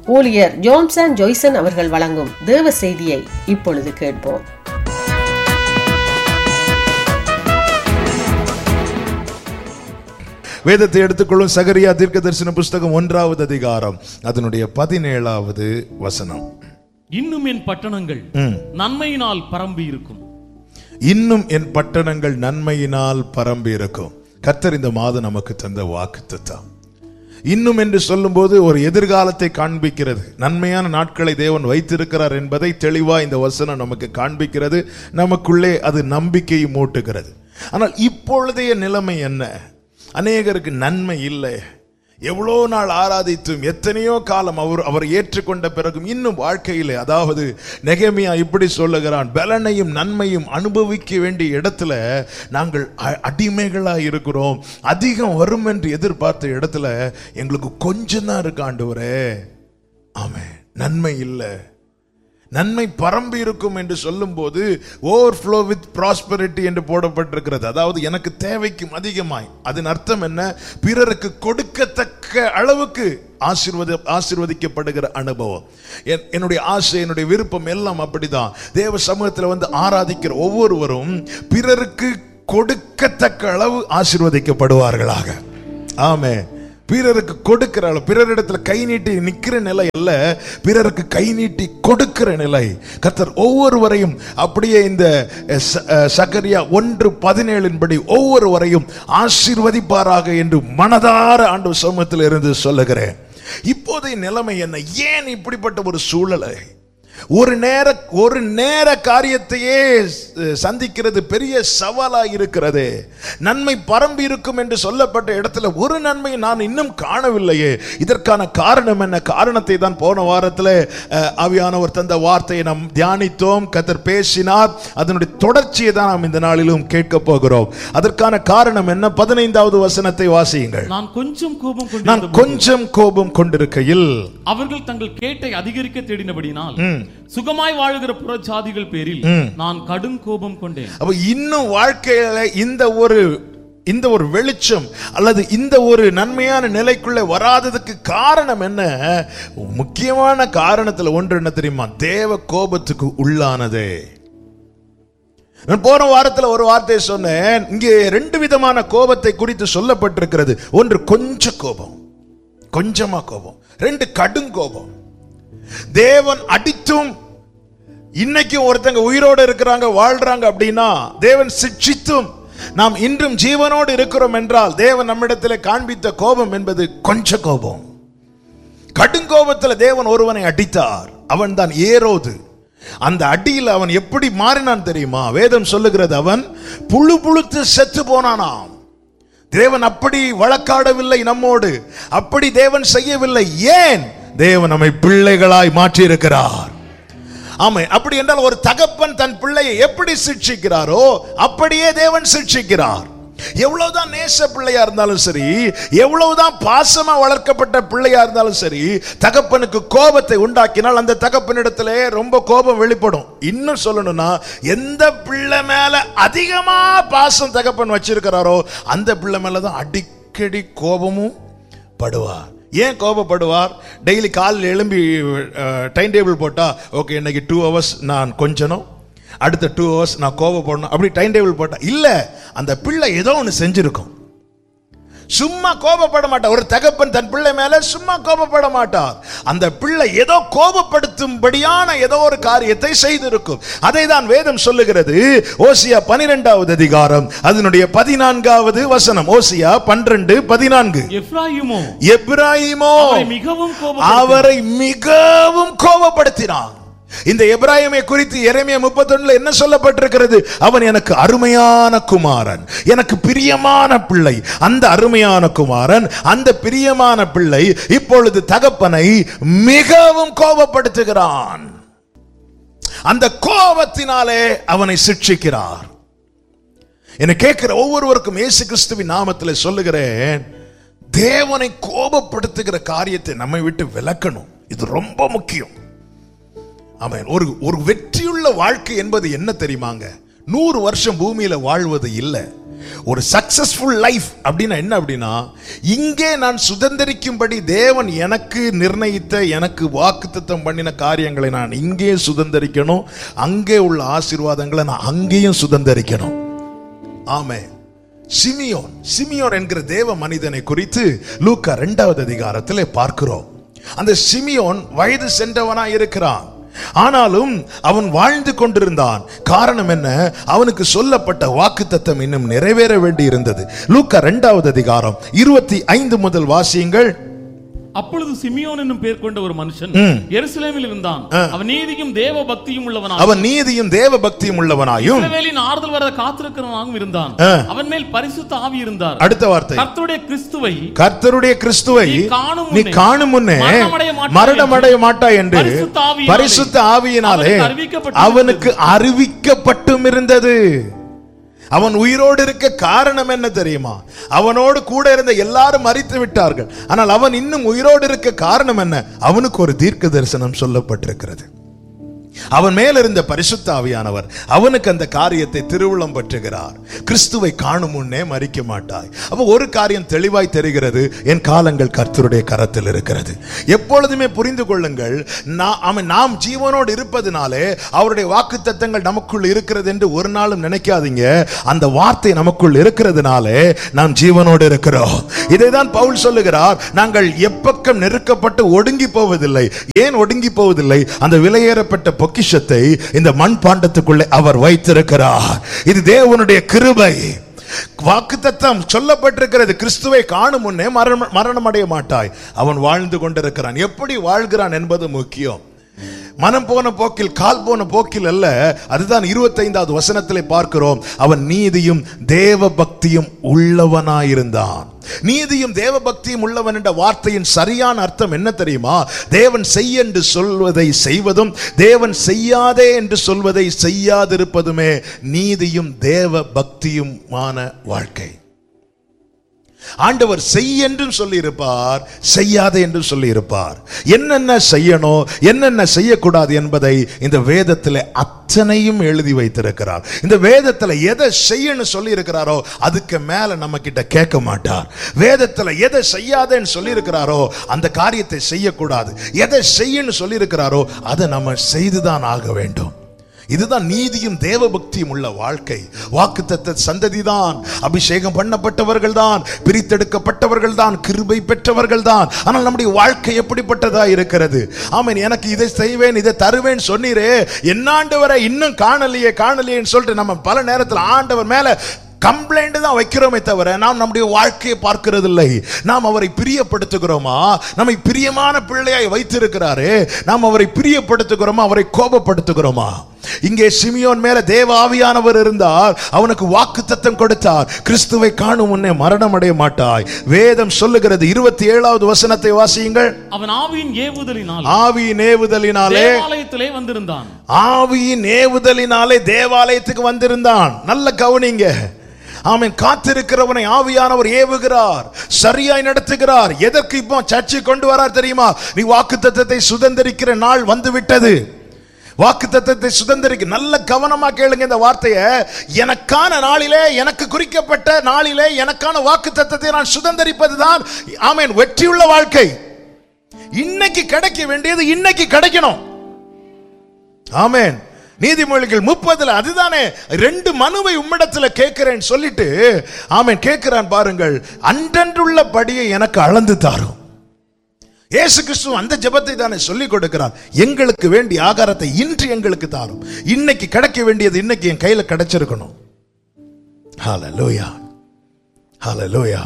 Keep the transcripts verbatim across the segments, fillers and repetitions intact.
ஊழியர் ஜோன்சன் ஜோய்சன் அவர்கள் வழங்கும் தேவ செய்தியை இப்பொழுது கேட்போம். வேதத்தை எடுத்துக்கொள்ளும் சகரியா தீர்க்கதரிசன புஸ்தகம் ஒன்றாவது அதிகாரம் அதனுடைய பதினேழாவது வசனம். இன்னும் என் பட்டணங்கள் நன்மையினால் பரம்பி இருக்கும். இன்னும் என் பட்டணங்கள் நன்மையினால் பரம்பி இருக்கும். கர்த்தர் இந்த மாதம் நமக்கு தந்த வாக்குத்தத்தம். இன்னும் என்று சொல்லும் போது ஒரு எதிர்காலத்தை காண்பிக்கிறது. நன்மையான நாட்களை தேவன் வைத்திருக்கிறார் என்பதை தெளிவா இந்த வசனம் நமக்கு காண்பிக்கிறது. நமக்குள்ளே அது நம்பிக்கையை மூட்டுகிறது. ஆனால் இப்பொழுதைய நிலைமை என்ன? அநேகருக்கு நன்மை இல்லை. எவ்வளோ நாள் ஆராதித்தும் எத்தனையோ காலம் அவர் அவர் ஏற்றுக்கொண்ட பிறகும் இன்னும் வாழ்க்கையிலே, அதாவது நெகேமியா இப்படி சொல்லுகிறான், பலனையும் நன்மையும் அனுபவிக்க வேண்டிய இடத்துல நாங்கள் அடிமைகளாக இருக்கிறோம். அதிகம் வரும் என்று எதிர்பார்த்த இடத்துல எங்களுக்கு கொஞ்சம் தான் இருக்கு ஆண்டவரே. ஆமென். நன்மை இல்லை. நன்மை பரம்பி இருக்கும் என்று சொல்லும் போது ஓவர்ஃப்ளோ வித் ப்ராஸ்பரிட்டி என்று போடப்பட்டிருக்கிறது. அதாவது எனக்கு தேவைக்கும் அதிகமாய். அதன் அர்த்தம் என்ன? பிறருக்கு கொடுக்கத்தக்க அளவுக்கு ஆசீர்வதி ஆசீர்வதிக்கப்படுகிற அனுபவம். என்னுடைய ஆசை, என்னுடைய விருப்பம் எல்லாம் அப்படிதான். தேவ சமூகத்தில் வந்து ஆராதிக்கிற ஒவ்வொருவரும் பிறருக்கு கொடுக்கத்தக்க அளவு ஆசீர்வதிக்கப்படுவார்களாக. ஆமென். பிறருக்கு கொடுக்கிற அளவு, பிறரிடத்துல கை நீட்டி நிற்கிற நிலை அல்ல, பிறருக்கு கை நீட்டி கொடுக்கிற நிலை. கர்த்தர் ஒவ்வொருவரையும் அப்படியே இந்த சகரியா ஒன்று பதினேழின் படி ஒவ்வொருவரையும் ஆசீர்வதிப்பாராக என்று மனதார ஆண்டவர் சமூகத்தில் இருந்து சொல்லுகிறேன். இப்போதைய நிலைமை என்ன? ஏன் இப்படிப்பட்ட ஒரு சூழலை? ஒரு நேர ஒரு நேர காரியத்தையே சந்திக்கிறது பெரிய சவாலா இருக்கிறது. நன்மை பரம்பி இருக்கும் என்று சொல்லப்பட்ட இடத்துல ஒரு நன்மை நான் இன்னும் காணவில்லையே. இதற்கான காரணம் என்ன? காரணத்தை தான் போன வாரத்தில் ஆவியானவர் தந்த வார்த்தையை நாம் தியானித்தோம். கர்த்தர் பேசினார். அதனுடைய தொடர்ச்சியை தான் நாம் இந்த நாளிலும் கேட்க போகிறோம். அதற்கான காரணம் என்ன? பதினைந்தாவது வசனத்தை வாசியுங்கள். நான் கொஞ்சம் கோபம் கொண்டு நான் கொஞ்சம் கோபம் கொண்டிருக்கையில் அவர்கள் தங்கள் கேட்டை அதிகரிக்க தேடினபடினால் சுகமாய் வாழுகிற புற ஜாதிகள் பேரில் நான் கடும் கோபம் கொண்டேன். அப்ப இன்னும் வாழ்க்கையில இந்த ஒரு இந்த ஒரு வெளிச்சம் அல்லது இந்த ஒரு நன்மையான நிலைக்குள்ளே வராததுக்கு காரணம் என்ன? முக்கியமான காரணத்துல ஒன்று என்ன தெரியுமா? தேவ கோபத்துக்கு உள்ளானதே. நான் போன வாரத்தில் ஒரு வார்த்தை சொன்னேன். இங்கே ரெண்டு விதமான கோபத்தை குறித்து சொல்லப்பட்டிருக்கிறது. ஒன்று கொஞ்ச கோபம், கொஞ்சமா கோபம். ரெண்டு கடும் கோபம். தேவன் அடித்தும் இன்னைக்கு ஒருத்தங்க உயிரோடு இருக்கிறாங்க, வாழ்றாங்க அப்படின்னா, தேவன் சிட்சித்தும் நாம் இன்றும் ஜீவனோடு இருக்கிறோம் என்றால் தேவன் நம்மிடத்தில் காண்பித்த கோபம் என்பது கொஞ்ச கோபம். கடுங்கோபத்தில் தேவன் ஒருவனை அடித்தார். அவன் தான் ஏரோது. அந்த அடியில் அவன் எப்படி மாறினான் தெரியுமா? வேதம் சொல்லுகிறது, அவன் புழு புழுத்து செத்து போனானாம். தேவன் அப்படி வழக்காடவில்லை நம்மோடு. அப்படி தேவன் செய்யவில்லை. ஏன்? தேவன் நம்மை பிள்ளைகளாய் மாற்றி இருக்கிறார். ஆமென். அப்படி என்றால் ஒரு தகப்பன் தன் பிள்ளையை எப்படி சிட்சிக்கிறாரோ அப்படியே தேவன் சிட்சிக்கிறார். எவ்வளவுதான் நேச பிள்ளையா இருந்தாலும் சரி, எவ்வளவுதான் பாசமா வளர்க்கப்பட்ட பிள்ளையா இருந்தாலும் சரி, தகப்பனுக்கு கோபத்தை உண்டாக்கினால் அந்த தகப்பனிடத்திலே ரொம்ப கோபம் வெளிப்படும். இன்னும் சொல்லணும்னா, எந்த பிள்ளை மேல அதிகமா பாசம் தகப்பன் வச்சிருக்கிறாரோ அந்த பிள்ளை மேலதான் அடிக்கடி கோபமும் படுவார். ஏன் கோபப்படுவார்? டெய்லி காலில் எழும்பி டைம் டேபிள் போட்டா, ஓகே இன்னைக்கு டூ ஹவர்ஸ் நான் கொஞ்சணும், அடுத்த டூ ஹவர்ஸ் நான் கோபப்படணும், அப்படி டைம் டேபிள் போட்டா இல்ல, அந்த பிள்ளை ஏதோ ஒன்று செஞ்சிருக்கும். சும்மா கோபப்பட மாட்டார். ஒரு தகப்பன் தன் பிள்ளை மேல சும்மா கோபப்பட மாட்டார். அந்த பிள்ளை ஏதோ கோபப்படுத்தும்படியான ஏதோ ஒரு காரியத்தை செய்திருக்கும். அதை தான் வேதம் சொல்லுகிறது. ஓசியா பனிரெண்டாவது அதிகாரம் அதனுடைய பதினான்காவது வசனம். ஓசியா பன்னிரண்டு பதினான்கு. எப்ராயிமோ எப்ராயிமோ மிகவும் அவரை மிகவும் கோபப்படுத்தினான். இந்த எபிராயிமை குறித்து எரேமியா முப்பத்தொன்னுல என்ன சொல்லப்பட்டிருக்கிறது? அவன் எனக்கு அருமையான குமாரன், எனக்கு பிரியமான பிள்ளை. அந்த அருமையான குமாரன், அந்த பிரியமான பிள்ளை இப்பொழுது தகப்பனை மிகவும் கோபப்படுத்துகிறான். அந்த கோபத்தினாலே அவனை சிட்சிக்கிறார். என்னை கேட்கிற ஒவ்வொருவருக்கும் இயேசு கிறிஸ்துவின் நாமத்தில் சொல்லுகிறேன், தேவனை கோபப்படுத்துகிற காரியத்தை நம்மை விட்டு விலக்கணும். இது ரொம்ப முக்கியம். ஆமென். ஒரு ஒரு வெற்றியுள்ள வாழ்க்கை என்பது என்ன தெரியுமாங்க? நூறு வருஷம் பூமியில வாழ்வது இல்லை. ஒரு சக்சஸ்ஃபுல் லைஃப் அப்படின்னா என்ன அப்படின்னா, இங்கே நான் சுதந்திரிக்கும்படி தேவன் எனக்கு நிர்ணயித்த, எனக்கு வாக்குத்தத்தம் பண்ணின காரியங்களை நான் இங்கே சுதந்திரிக்கணும். அங்கே உள்ள ஆசீர்வாதங்களை நான் அங்கேயும் சுதந்திரிக்கணும். ஆமென். சிமியோன் சிமியோன் என்கிற தேவ மனிதனை குறித்து லூக்கா இரண்டாவது அதிகாரத்திலே பார்க்கிறோம். அந்த சிமியோன் வயது சென்றவனா இருக்கிறான். ஆனாலும் அவன் வாழ்ந்து கொண்டிருந்தான். காரணம் என்ன? அவனுக்கு சொல்லப்பட்ட வாக்குத்தத்தம் இன்னும் நிறைவேற வேண்டி இருந்தது. லூக்கா இரண்டாவது அதிகாரம் இருபத்தி ஐந்து முதல் வாசியுங்கள். அப்பொழுது சிமியோன் என்னும் பேர் கொண்ட ஒரு மனுஷன் எருசலேமில் இருந்தான். அவன் நீதியும் தேவ பக்தியும் உள்ளவனாயும் அவன் நீதியும் தேவ பக்தியும் உள்ளவனாயும் இஸ்ரவேலின் ஆறுதல் வர காத்திருக்கிறவனாகவும் இருந்தான். அவன் மேல் பரிசுத்த ஆவி இருந்தார். அடுத்த வார்த்தை, கர்த்தருடைய கிறிஸ்துவை கர்த்தருடைய கிறிஸ்துவை நீ காணும் முன்னே மரணமடைய மாட்டாய் என்று பரிசுத்த ஆவியினாலே அவனுக்கு அறிவிக்கப்பட்டும் இருந்தது. அவன் உயிரோடு இருக்க காரணம் என்ன தெரியுமா? அவனோடு கூட இருந்த எல்லாரும் மரித்து விட்டார்கள். ஆனால் அவன் இன்னும் உயிரோடு இருக்க காரணம் என்ன? அவனுக்கு ஒரு தீர்க்க தரிசனம் சொல்லப்பட்டிருக்கிறது. அவன் மேல் இருந்த பரிசுத்த ஆவியானவர் அவனுக்கு அந்த காரியத்தை திருவுளம் பற்றுகிறார். கிறிஸ்துவை காணும் முன்னே மரிக்க மாட்டாய். அப்ப ஒரு காரியம் தெளிவாய் தெரிகிறது, என் காலங்கள் கர்த்தருடைய கரத்தில் இருக்கிறது. எப்பொழுதுமே புரிந்து கொள்ளுங்கள், நாம் ஜீவனோடு இருப்பதனாலே அவருடைய வாக்குத்தத்தங்கள் நமக்குள் இருக்கிறது என்று ஒரு நாளும் நினைக்காதீங்க. அந்த வார்த்தை நமக்குள் இருக்கிறதுனாலே நாம் ஜீவனோடு இருக்கிறோம். இதைதான் பவுல் சொல்லுகிறார், நாங்கள் எப்பக்கம் நெருக்கப்பட்டு ஒடுங்கி போவதில்லை. ஏன் ஒடுங்கி போவதில்லை? அந்த விலையேறப்பட்ட பொக்கிஷத்தை இந்த மண் பாண்டத்துக்குள்ளே அவர் வைத்திருக்கிறார். இது தேவனுடைய கிருபை. வாக்குத்தத்தம் சொல்லப்பட்டிருக்கிறது, கிறிஸ்துவை காணும் முன்னே மரணம் அடைய மாட்டாய். அவன் வாழ்ந்து கொண்டிருக்கிறான். எப்படி வாழ்கிறான் என்பது முக்கியம். மனம் போன போக்கில், கால் போன போக்கில் அல்ல. அதுதான் இருபத்தி ஐந்தாவது வசனத்திலே பார்க்கிறோம். அவன் நீதியும் தேவ பக்தியும் உள்ளவனாயிருந்தான். நீதியும் தேவ பக்தியும் உள்ளவன் என்ற வார்த்தையின் சரியான அர்த்தம் என்ன தெரியுமா? தேவன் செய் என்று சொல்வதை செய்வதும், தேவன் செய்யாதே என்று சொல்வதை செய்யாதிருப்பதுமே நீதியும் தேவ பக்தியுமான வாழ்க்கை. ஆண்டவர் செய் என்றும் சொல்லி இருப்பார், செய்யாதே என்றும் சொல்லி இருப்பார். என்னென்ன செய்யணும், என்னென்ன செய்யக்கூடாது என்பதை இந்த வேதத்தில் அத்தனையும் எழுதி வைத்திருக்கிறார். இந்த வேதத்தில் எதை செய்யணும் சொல்லி இருக்கிறாரோ அதுக்கு மேல நம்ம கிட்ட கேட்க மாட்டார். வேதத்தில் எதை செய்யாதேன்னு சொல்லி இருக்கிறாரோ அந்த காரியத்தை செய்யக்கூடாது. எதை செய்யணும் சொல்லி இருக்கிறாரோ அதை நம்ம செய்துதான் ஆக வேண்டும். இதுதான் நீதியும் தேவ பக்தியும் உள்ள வாழ்க்கை. வாக்குத்தத்த சந்ததி தான், அபிஷேகம் பண்ணப்பட்டவர்கள் தான், பிரித்தெடுக்கப்பட்டவர்கள் தான், கிருபை பெற்றவர்கள் தான். ஆனால் நம்முடைய வாழ்க்கை எப்படிப்பட்டதா இருக்கிறது? ஆமென். எனக்கு இதை செய்வேன், இதை தருவேன் சொன்னீரே, என்ன ஆண்டவரை இன்னும் காணலையே காணலையேன்னு சொல்லிட்டு நம்ம பல நேரத்தில் ஆண்டவர் மேல கம்ப்ளைண்ட் தான் வைக்கிறோமே தவிர நாம் நம்முடைய வாழ்க்கையை பார்க்கிறது இல்லை. நாம் அவரை பிரியப்படுத்துகிறோமா? நம்மை பிரியமான பிள்ளையாய் வைத்திருக்கிறாரே, நாம் அவரை பிரியப்படுத்துகிறோமா, அவரை கோபப்படுத்துகிறோமா? இங்கே சிமியோன் மேல தேவ ஆவியானவர் இருந்தார். அவனுக்கு வாக்குத்தத்தம் கொடுத்தார், கிறிஸ்துவை காணும் முன்னே மரணம் அடைய மாட்டாய். வேதம் சொல்லுகிறது. இருபத்தி ஏழாவது வசனத்தை வாசியுங்கள். அவன் ஆவியின் ஏவுதலினாலே ஆவியின் ஏவுதலினாலே தேவாலயத்திலே வந்திருந்தான். ஆவியின் ஏவுதலினாலே தேவாலயத்துக்கு வந்திருந்தான். நல்ல கவனிங்க. ஆமென். காத்திருக்கிறவனை ஆவியானவர் ஏவுகிறார், சரியாய் நடத்துகிறார். எதற்கு இப்போ சர்ச்சை கொண்டு வரார் தெரியுமா? நீ வாக்குத்தத்தத்தை சுதந்திரிக்கிற நாள் வந்து விட்டது. வாக்குத்தத்தத்தை சுதந்திரிக்க நல்ல கவனமா கேளுங்க இந்த வார்த்தையை. எனக்கான நாளிலே, எனக்கு குறிக்கப்பட்ட நாளிலே எனக்கான வாக்குத்தத்தத்தை நான் சுதந்திரிப்பதுதான் ஆமென் வெற்றியுள்ள வாழ்க்கை. இன்னைக்கு கிடைக்க வேண்டியது இன்னைக்கு கிடைக்கணும். ஆமென். நீதிமொழிகள் முப்பதுல அதுதானே, ரெண்டு மனுவை உம்மிடத்துல கேட்கிறேன் சொல்லிட்டு ஆமென் கேட்கிறான் பாருங்கள். அன்றன்றுள்ள படியை எனக்கு அளந்து தாரும். இயேசு கிறிஸ்து அந்த ஜெபத்தை தானே சொல்லிக் கொடுக்கிறார். எங்களுக்கு வேண்டிய ஆகாரத்தை இன்று எங்களுக்கு தாரும். இன்னைக்கு கிடைக்க வேண்டியது இன்னைக்கு என் கையில கிடைச்சிருக்கணும். ஹல்லேலூயா, ஹல்லேலூயா.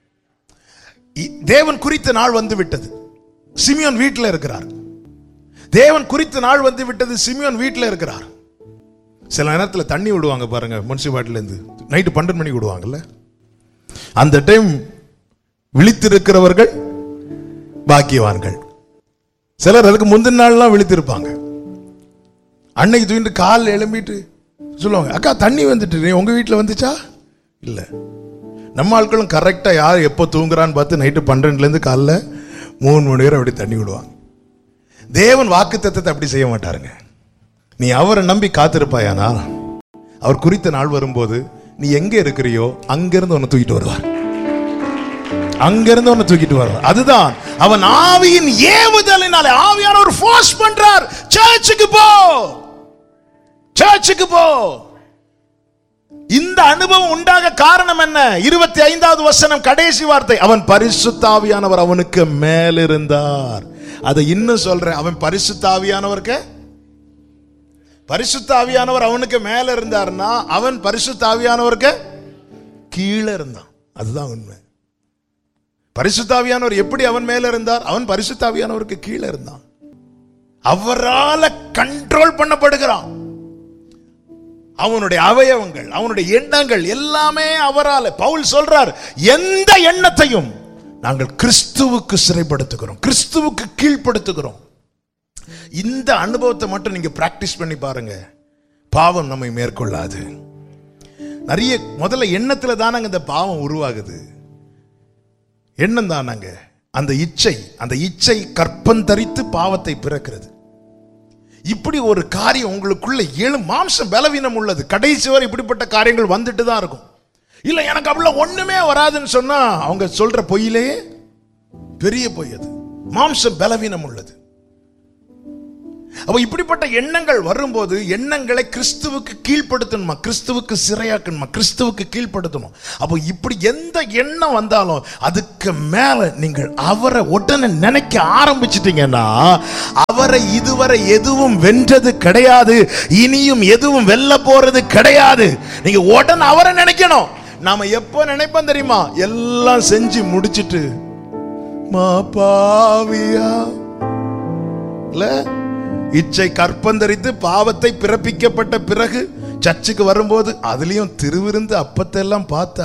தேவன் குறித்த நாள் வந்து விட்டது. சிமியோன் வீட்டில் இருக்கிறார். தேவன் குறித்த நாள் வந்து விட்டது. சிமியோன் வீட்டில் இருக்கிறார். சில நேரத்தில் தண்ணி விடுவாங்க பாருங்க, முனிசிபாலிட்டில இருந்து நைட்டு பன்னெண்டு மணிக்கு விடுவாங்கல்ல. அந்த டைம் விழித்திருக்கிறவர்கள் பாக்கியவான்கள். சிலர் அதுக்கு முந்தின நாள்லாம் விழித்திருப்பாங்க. அன்னைக்கு தூங்கிட்டு கால் எழும்பிட்டு சொல்லுவாங்க, அக்கா தண்ணி வந்துட்டு உங்க வீட்டில் வந்துச்சா? இல்லை. நம்ம ஆட்களும் கரெக்டாக யார் எப்போ தூங்குறான்னு பார்த்து நைட்டு பன்னெண்டுலேருந்து காலைல மூணு மணி நேரம் அப்படி தண்ணி விடுவாங்க. தேவன் வாக்குத்தத்தத்தை அப்படி செய்ய மாட்டாருங்க. நீ அவரை நம்பி காத்திருப்பாயானா அவர் குறித்த நாள் வரும்போது நீ எங்க இருக்கிறியோ அங்கிருந்து உன்னை தூக்கிட்டு வருவார். அங்கிருந்து உன்னை தூக்கிட்டு வருவார். அதுதான் அவன் ஆவியின் ஏவுதலினாலே, ஆவியானவர் ஃபோர்ஸ் பண்றார், சர்ச்சுக்கு போ, சர்ச்சுக்கு போ. இந்த அனுபவம் உண்டாக காரணம் என்ன? இருபத்தி ஐந்தாவது வசனம் கடைசி வார்த்தை, அவன் பரிசுத்த ஆவியானவர் அவனுக்கு மேல் இருந்தார். அதை இன்னும் சொல்றேன், அவன் பரிசுத்த ஆவியானவருக்கு, பரிசுத்த ஆவியானவர் அவனுக்கு மேல இருந்தார்னா அவன் பரிசுத்த ஆவியானவருக்கு கீழே இருந்தான். அதுதான் உண்மை. பரிசுத்த ஆவியானவர் எப்படி அவன் மேல இருந்தார்? அவன் பரிசுத்த ஆவியானவருக்கு கீழே இருந்தான். அவரால் கண்ட்ரோல் பண்ணப்படுகிறான். அவனுடைய அவயவங்கள், அவனுடைய எண்ணங்கள் எல்லாமே அவரால். பவுல் சொல்றார், எந்த எண்ணத்தையும் நாங்கள் கிறிஸ்துவுக்கு சிறைப்படுத்துகிறோம், கிறிஸ்துவுக்கு கீழ்ப்படுத்துகிறோம். இந்த அனுபவத்தை மட்டும் நீங்க பிராக்டிஸ் பண்ணி பாருங்க, பாவம் நம்மை மேற்கொள்ளாது. நிறைய முதல்ல எண்ணத்துல தானாங்க இந்த பாவம் உருவாகுது. எண்ணம் தானாங்க அந்த இச்சை, அந்த இச்சை கற்பந்தரித்து பாவத்தை பிறக்கிறது. இப்படி ஒரு காரியம் உங்களுக்குள்ள ஏழு மாம்சம் பலவீனம் உள்ளது. கடைசி வரை இப்படிப்பட்ட காரியங்கள் வந்துட்டு தான் இருக்கும். இல்ல எனக்கு அவ்வளவு ஒண்ணுமே வராதுன்னு சொன்னா அவங்க சொல்ற பொய்யிலேயே பெரிய பொய். அது மாம்சம் பலவீனம் உள்ளது. அப்ப இப்படிப்பட்ட எண்ணங்கள் வரும்போது எண்ணங்களை கிறிஸ்துவுக்கு கீழ்ப்படுத்தணுமா, கிறிஸ்துவுக்கு சிறையாக்கணுமா, கிறிஸ்துவுக்கு கீழ்ப்படுத்தணும். அப்போ இப்படி எந்த எண்ணம் வந்தாலும் அதுக்கு மேல நீங்கள் அவரை உடனே நினைக்க ஆரம்பிச்சிட்டீங்கன்னா, அவரை இதுவரை எதுவும் வென்றது கிடையாது, இனியும் எதுவும் வெல்ல போறது கிடையாது. நீங்க உடனே அவரை நினைக்கணும். நாம எப்ப நினைப்போம் தெரியுமா? எல்லாம் செஞ்சு முடிச்சிட்டு மா பாவியா இல்ல, இச்சை கற்பந்தரித்து பாவத்தை பிறப்பிக்கப்பட்ட பிறகு சர்ச்சுக்கு வரும்போது அதுலயும் திருவிருந்து அப்பத்தை எல்லாம் பார்த்தா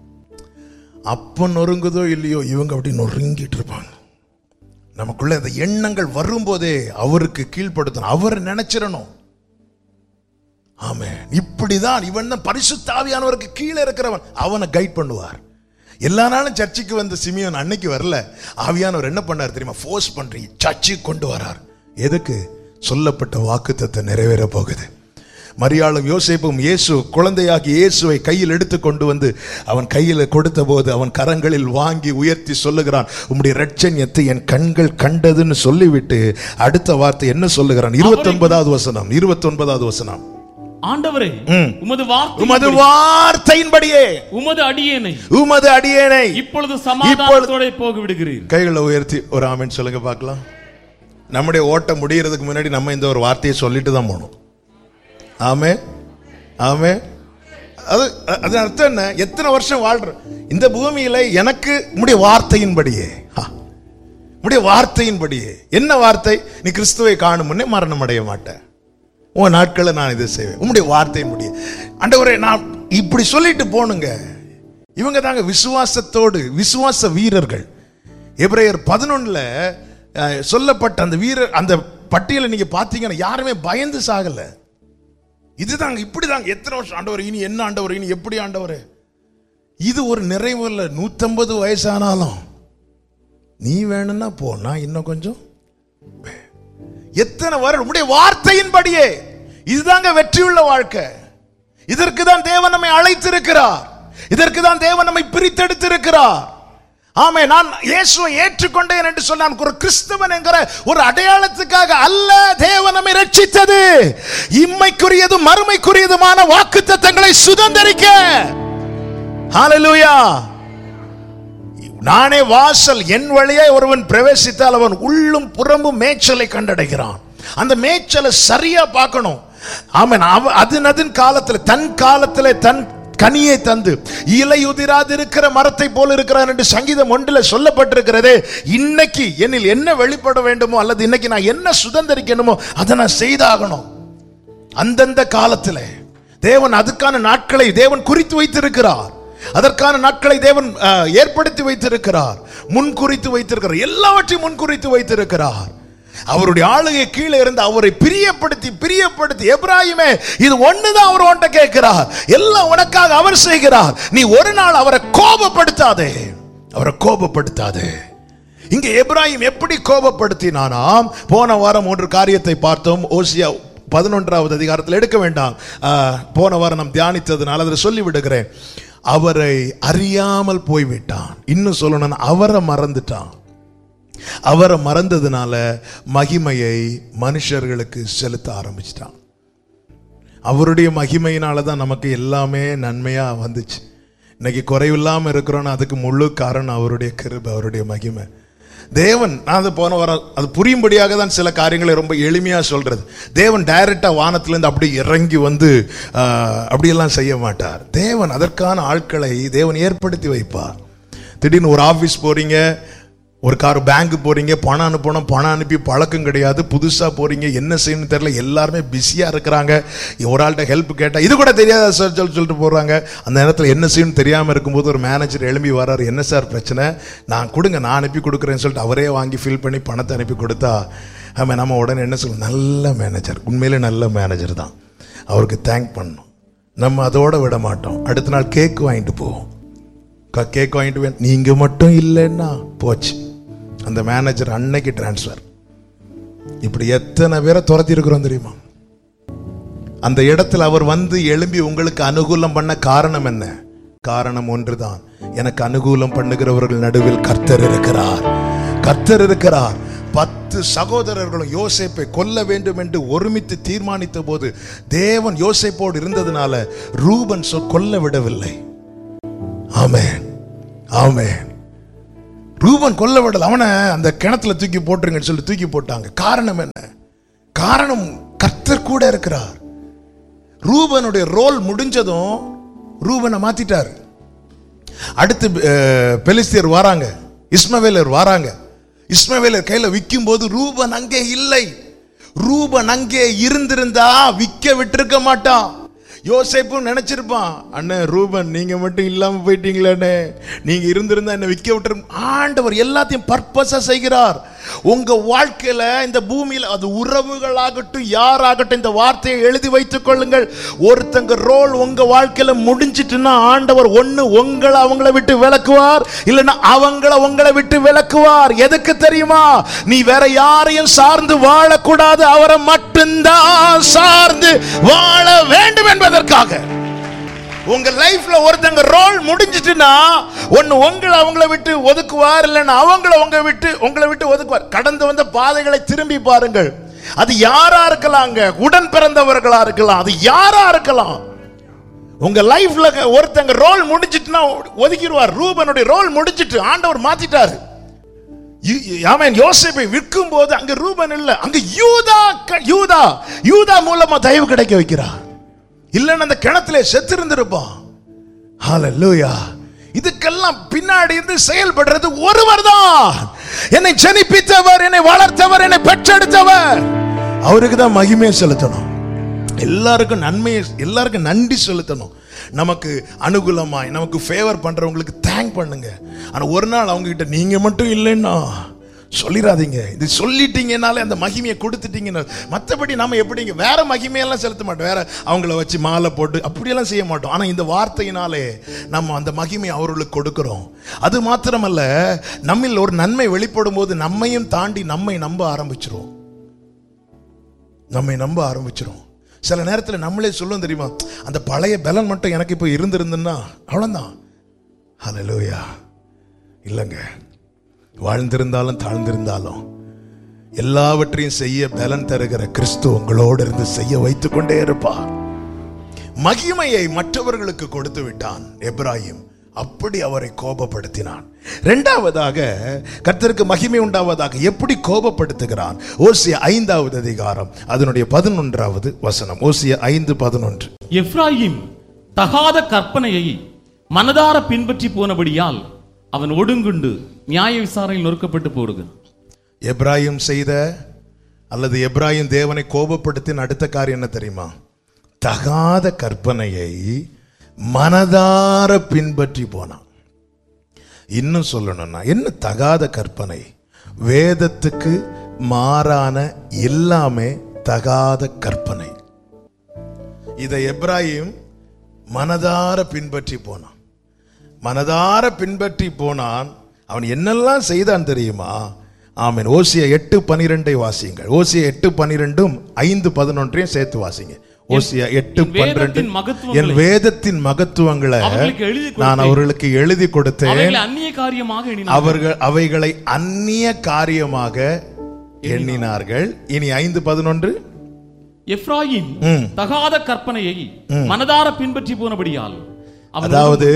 அப்ப நொறுங்குதோ இல்லையோ இவங்க அப்படி நொறுங்கிட்டு இருப்பாங்க. நமக்குள்ள அந்த எண்ணங்கள் வரும்போதே அவருக்கு கீழ்ப்படுத்தணும், அவரை நினைச்சிடணும். ஆமென். இப்படிதான் இவன் தான் பரிசுத்த ஆவியானவருக்கு கீழே இருக்கிறவன், அவனை கைட் பண்ணுவார். எல்லா நாளும் சர்ச்சுக்கு வந்த சிமியோன் அன்னைக்கு வரல. ஆவியானவர் என்ன பண்ணார் தெரியுமா? ஃபோர்ஸ் பண்றீ சர்ச்சுக்கு கொண்டு வரார். எதுக்கு? சொல்லப்பட்ட வாக்குத்தத்தம் நிறைவேற போகுது. மரியாளும் யோசேப்பும் இயேசு குழந்தையாகி இயேசுவை கையில் எடுத்து கொண்டு வந்து அவன் கையில் கொடுத்த போது அவன் கரங்களில் வாங்கி உயர்த்தி சொல்லுகிறான், உம்முடைய இரட்சணியத்தை என் கண்கள் கண்டதுன்னு சொல்லிவிட்டு அடுத்த வார்த்தை என்ன சொல்லுகிறான்? இருபத்தி ஒன்பதாவது வசனம், இருபத்தி ஒன்பதாவது வசனம். ஆண்டவரே, உமது வார்த்தை உமது வார்த்தையின்படியே உமது அடியேனை உமது அடியேனை இப்பொழுது சமாதானத்தோட போக விடுகிறீர். கைகளை உயர்த்தி ஒரு ஆமென் சொல்லுங்க பார்க்கலாம். நம்முடைய ஓட்டம் முடியறதுக்கு முன்னாடி நம்ம இந்த ஒரு வார்த்தையை சொல்லிட்டு தான் போகணும். ஆமே ஆமே. அது அது அர்த்தம் என்ன? எத்தனை வருஷம் வாழ்ற இந்த பூமியில எனக்கு உம்முடைய வார்த்தையின்படியே, உம்முடைய வார்த்தையின்படியே. என்ன வார்த்தை? நீ கிறிஸ்துவை காணும் முன்னே மரணம் அடைய மாட்டேன், உன் நாட்களை நான் இதை செய்வேன், உம்முடைய வார்த்தையின்படியே. ஆண்டவரே நான் இப்படி சொல்லிட்டு போனுங்க. இவங்க தாங்க விசுவாசத்தோடு விசுவாச வீரர்கள். எபிரேயர் பதினொன்னுல சொல்லப்பட்ட அந்த வீரர் அந்த பட்டியலை நீங்க பாத்தீங்கன்னா யாருமே பயந்து சாகல. இதுதாங்க, இப்படிதாங்க. எத்தனை வருஷம் ஆண்டவர், இனி என்ன ஆண்டவர், இனி எப்படி ஆண்டவர்? இது ஒரு நிறைவு இல்லை. நூத்தம்பது வயசானாலும் நீ வேணும்னா போனா இன்னும் கொஞ்சம். எத்தனை வரும் உம்முடைய வார்த்தையின்படியே. இதுதாங்க வெற்றியுள்ள வாழ்க்கை. இதற்கு தான் தேவன் நம்மை அழைத்திருக்கிறார். இதற்கு தான் தேவன் நம்மை பிரித்தெடுத்திருக்கிறார். ஆமே. நான் இயேசுவை ஏற்றுக்கொண்டேன் என்று சொன்னான் ஒரு கிறிஸ்தவன் என்கிற ஒரு அடையாளத்துக்காக அல்ல. தேவன் நம்மை ரட்சித்தது இம்மைக்குரியது மறுமைக்குரியதுமான வாக்குத்தத்தங்களை சுதந்தரிக்க. ஹல்லேலூயா. நானே வாசல், என் வழியாய் ஒருவன் பிரவேசித்தால் அவன் உள்ளும் புறம்பும் மேய்ச்சலை கண்டடைகிறான். அந்த மேய்ச்சலை சரியா பார்க்கணும். ஆமென். அது அதன் காலத்தில் தன் காலத்தில் தன் கனியை தந்து இலை உதிராது இருக்கிற மரத்தை போல இருக்கிறான் என்று சங்கீதம் ஒன்றில் சொல்லப்பட்டிருக்கிறது. இன்னைக்கு என்னில் என்ன வெளிப்பட வேண்டுமோ அல்லது இன்னைக்கு நான் என்ன சுதந்திரிக்கணுமோ அதை நான் செய்தாகணும். அந்தந்த காலத்தில் தேவன் அதுக்கான நாட்களை தேவன் குறித்து வைத்திருக்கிறார். அதற்கான நாட்களை தேவன் ஏற்படுத்தி வைத்திருக்கிறார், முன் குறித்து வைத்திருக்கிறார், எல்லாவற்றையும் முன் குறித்து வைத்திருக்கிறார். அவருடைய ஆளுகை கீழே இருந்து அவரை பிரியப்படுத்தி பிரியப்படுத்தி எப்ராஹிமே இது ஒண்ணுதான் அவர் உன்கிட்ட கேட்கிறார், எல்லாம் உனக்காக அவர் செய்கிறார். நீ ஒரு நாள் அவரை கோபப்படுத்தாதே, அவரை கோபப்படுத்தாதே. இங்க எப்ராஹிம் எப்படி கோபப்படுத்தினானாம்? போன வாரம் மூன்று காரியத்தை பார்த்தோம். ஓசியா பதினொன்றாவது அதிகாரத்தில் எடுக்க வேண்டாம், போன வாரம் நாம் தியானித்ததுனால அதில் சொல்லி விடுகிறேன். அவரை அறியாமல் போய்விட்டான். இன்னும் சொல்லணும், அவரை மறந்துட்டான். அவரை மறந்ததுனால மகிமையை மனுஷர்களுக்கு செலுத்த ஆரம்பிச்சிட்டான். அவருடைய மகிமையினால தான் நமக்கு எல்லாமே நன்மையா வந்துச்சு. இன்னைக்கு குறைவில்லாம இருக்கிறோன்னா அதுக்கு முழு காரணம் அவருடைய கிருபை, அவருடைய மகிமை. தேவன், நான் அது போன வாரம் அது புரியும்படியாக தான் சில காரியங்களை ரொம்ப எளிமையா சொல்றது. தேவன் டைரக்டா வானத்திலிருந்து அப்படி இறங்கி வந்து அப்படியெல்லாம் செய்ய மாட்டார். தேவன் அதற்கான ஆட்களை தேவன் ஏற்படுத்தி வைப்பார். திடீர்னு ஒரு ஆபீஸ் போறீங்க, ஒரு கார் பேங்க் போறீங்க, பணம் அனுப்பணும், பணம் அனுப்பி பழக்கம் கிடையாது, புதுசா போறீங்க, என்ன செய்யணும்னு தெரியல, எல்லாருமே பிஸியா இருக்கிறாங்க. ஒரு ஆள்கிட்ட ஹெல்ப் கேட்டா இது கூட தெரியாத சார் சொல்லி சொல்லிட்டு போறாங்க. அந்த நேரத்தில் என்ன செய்யணும்னு தெரியாம இருக்கும்போது ஒரு மேனேஜர் எழும்பி வர்றாரு. என்ன சார் பிரச்சனை? நான் கொடுங்க, நான் அனுப்பி கொடுக்குறேன்னு சொல்லிட்டு அவரே வாங்கி ஃபில் பண்ணி பணத்தை அனுப்பி கொடுத்தா ஆமாம், நம்ம உடனே என்ன சொல்லுவோம், நல்ல மேனேஜர், உண்மையிலே நல்ல மேனேஜர் தான், அவருக்கு தேங்க் பண்ணணும். நம்ம அதோட விட மாட்டோம். அடுத்த நாள் கேக் வாங்கிட்டு போவோம். கேக் வாங்கிட்டு வே நீங்க மட்டும் இல்லைன்னா போச்சு, அந்த மேனேஜர் அன்னைக்கு டிரான்ஸ்ஃபர். இப்படி எத்தனை பேரை துரத்தி இருக்கிறோம் தெரியுமா? அந்த இடத்துல அவர் வந்து எழும்பி உங்களுக்கு அனுகூலம் பண்ண காரணம் என்ன? காரணம் ஒன்றுதான், எனக்கு அனுகூலம் பண்ணுகிறவர்கள் நடுவில் கர்த்தர் இருக்கிறார், கர்த்தர் இருக்கிறார். பத்து சகோதரர்களும் யோசேப்பை கொல்ல வேண்டும் என்று ஒருமித்து தீர்மானித்த போது தேவன் யோசேப்போடு இருந்ததுனால ரூபன் கொல்ல விடவில்லை. ஆமென், ஆமென். ரூபன் கொல்ல விடல, அவனை அந்த கிணத்துல தூக்கி போட்டுருங்கன்னு சொல்லி தூக்கி போட்டாங்க. காரணம் என்ன? காரணம் கர்த்தர் கூட இருக்கிறார். ரூபனுடைய ரோல் முடிஞ்சதும் ரூபனை மாத்திட்டாரு. அடுத்து பெலிஸ்தியர் வராங்க, இஸ்மவேலர் வராங்க. இஸ்மவேலர் கையில விற்கும் போது ரூபன் அங்கே இல்லை. ரூபன் அங்கே இருந்திருந்தா விற்க விட்டிருக்க மாட்டான். யோசேப்பும் நினைச்சிருப்பான், அண்ணன் ரூபன் நீங்க மட்டும் இல்லாம போயிட்டீங்களே, நீங்க இருந்திருந்தா என்ன விற்க விட்டு. ஆண்டவர் எல்லாத்தையும் பர்பஸா செய்கிறார். உங்க வாழ்க்கையில இந்த பூமியில அது உறவுகளாகட்டும் யாராகட்டும் இந்த வார்த்தையை எழுதி வைத்துக் கொள்ளுங்கள். ஒருத்தங்க ரோல் உங்க வாழ்க்கையில முடிஞ்சிட்டுன்னா ஆண்டவர் ஒண்ணு உங்களை அவங்கள விட்டு விலக்குவார், இல்லைன்னா அவங்கள உங்களை விட்டு விலக்குவார். எதுக்கு தெரியுமா? நீ வேற யாரையும் சார்ந்து வாழக்கூடாது, அவரை மட்டும்தான் சார்ந்து வாழ வேண்டும் என்பதற்காக. உங்க லைஃப்ல ஒருத்தங்க ரோல் முடிஞ்சிட்டுனா ஒன்னு உங்களை அவங்கள விட்டு ஒதுக்குவார், இல்லைன்னா அவங்கள உங்க விட்டு உங்களை விட்டு ஒதுக்குவார். கடந்து வந்த பாதைகளை திரும்பி பாருங்கள். அது யாரா இருக்கலாங்க, உடன் பிறந்தவர்களா இருக்கலாம், அது யாரா இருக்கலாம். உங்க லைஃப்ல ஒருத்தங்க ரோல் முடிஞ்சிட்டுனா ஒதுக்கிடுவார். ரூபனுடைய ரோல் முடிஞ்சிட்டு ஆண்டவர் மாத்திட்டாரு. ஆமென். யோசேப்பை விற்கும் போது அங்க ரூபன் இல்ல, அங்க யூதா யூதா யூதா மூலமா தயவு கிடைக்க வைக்கிறார். இல்லைன்னு அந்த கிணத்துல செத்து இருந்திருப்பான். ஹல்லேலூயா. இதுக்கெல்லாம் பின்னாடி இருந்து செயல்படுறது ஒருவர் தான். என்னை ஜனிப்பித்தவர், என்னை வளர்த்தவர், என்னை பெற்றெடுத்தவர், அவருக்கு தான் மகிமையை செலுத்தணும். எல்லாருக்கும் நன்மையை, எல்லாருக்கும் நன்றி செலுத்தணும். நமக்கு அனுகூலமாய் நமக்கு ஃபேவர் பண்றவங்களுக்கு தேங்க் பண்ணுங்க. ஆனா ஒரு நாள் அவங்க கிட்ட நீங்க மட்டும் இல்லைன்னா சொல்லிடாதீங்க. இது சொல்லிட்டீங்கனாலே அந்த மகிமையை கொடுத்துட்டீங்கன்னா, மற்றபடி நம்ம எப்படிங்க வேற மகிமையெல்லாம் செலுத்த மாட்டோம், வேற அவங்கள வச்சு மாலை போட்டு அப்படியெல்லாம் செய்ய மாட்டோம். ஆனால் இந்த வார்த்தையினாலே நம்ம அந்த மகிமையை அவர்களுக்கு கொடுக்கிறோம். அது மாத்திரமல்ல, நம்மில் ஒரு நன்மை வெளிப்படும் போது நம்மையும் தாண்டி நம்மை நம்ப ஆரம்பிச்சிரும், நம்மை நம்ப ஆரம்பிச்சிரும். சில நேரத்தில் நம்மளே சொல்லுவோம் தெரியுமா, அந்த பழைய பலன் மட்டும் எனக்கு இப்போ இருந்திருந்துன்னா அவ்வளோதான். ஹல்லேலூயா. இல்லைங்க, வாழ்ந்திருந்தாலும் தாழ்ந்திருந்தாலும் எல்லாவற்றையும் செய்ய பலன் தருகிற கிறிஸ்து உங்களோடு இருந்து செய்ய வைத்துக் கொண்டே இருப்பார். மகிமையை மற்றவர்களுக்கு கொடுத்து விட்டான் எப்ராயிம், அப்படி அவரை கோபப்படுத்தினான். இரண்டாவதாக கர்த்தருக்கு மகிமை உண்டாவதாக எப்படி கோபப்படுத்துகிறான்? ஓசியா ஐந்தாவது அதிகாரம் அதனுடைய பதினொன்றாவது வசனம். ஓசியா ஐந்து பதினொன்று. எப்ராயிம் தகாத கற்பனையை மனதார பின்பற்றி போனபடியால் அவன் ஒடுங்குண்டு நியாய விசாரணையில் நொறுக்கப்பட்டு போடுகிறான். எப்ராயிம் செய்த அல்லது எப்ராயிம் தேவனை கோபப்படுத்தின அடுத்த காரியம் என்ன தெரியுமா? தகாத கற்பனையை மனதார பின்பற்றி போனான். இன்னும் சொல்லணும்னா என்ன தகாத கற்பனை? வேதத்துக்கு மாறான எல்லாமே தகாத கற்பனை. இதை எப்ராயிம் மனதார பின்பற்றி போனான். மனதார பின்பற்றி போனான். அவன் என்னெல்லாம் செய்தான் தெரியுமா? ஆமென். ஓசியா எட்டு பனிரெண்டை வாசியுங்கள். ஓசியா எட்டு பனிரெண்டும் ஐந்து பதினொன்றையும் சேர்த்து வாசிங்க. ஓசியா எட்டு பன்னிரண்டு. என் வேதத்தின் மகத்துவங்களை நான் அவர்களுக்கு எழுதி கொடுத்தேன், அவர்கள் அவைகளை அந்நிய காரியமாக எண்ணினார்கள். இனி ஐந்து பதினொன்று. எப்ராயிம் தகாத கற்பனையை மனதார பின்பற்றி போனபடியால், அதாவது